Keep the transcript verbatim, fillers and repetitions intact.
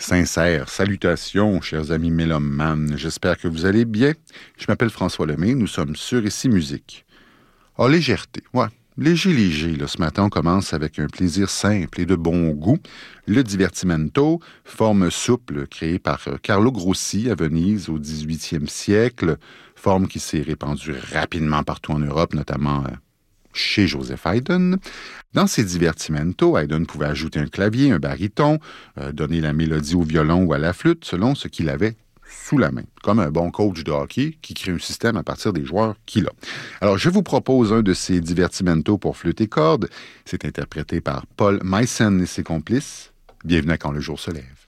Sincères salutations, chers amis mélomanes. J'espère que vous allez bien. Je m'appelle François Lemay. Nous sommes sur Ici Musique. Ah, légèreté. Ouais, léger, léger. Là, ce matin, on commence avec un plaisir simple et de bon goût. Le divertimento, forme souple créée par Carlo Grossi à Venise au dix-huitième siècle. Forme qui s'est répandue rapidement partout en Europe, notamment euh, chez Joseph Haydn. Dans ses divertimentos, Haydn pouvait ajouter un clavier, un baryton, euh, donner la mélodie au violon ou à la flûte selon ce qu'il avait sous la main, comme un bon coach de hockey qui crée un système à partir des joueurs qu'il a. Alors, je vous propose un de ces divertimentos pour flûte et cordes. C'est interprété par Paul Meissen et ses complices. Bienvenue à Quand le jour se lève.